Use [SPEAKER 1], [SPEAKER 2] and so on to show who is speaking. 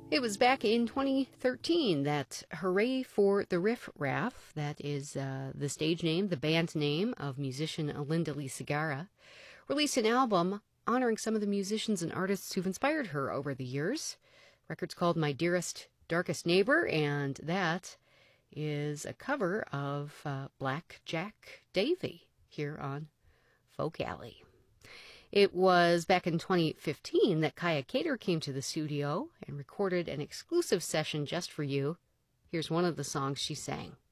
[SPEAKER 1] It was back in 2013 that Hooray for the Riff Raff, that is the stage name, the band name of musician Linda Lee Segarra, released an album honoring some of the musicians and artists who've inspired her over the years. The record's called My Dearest, Darkest Neighbor, and that is a cover of Black Jack Davy here on Folk Alley. It was back in 2015 that Kaya Cater came to the studio and recorded an exclusive session just for you. Here's one of the songs she sang.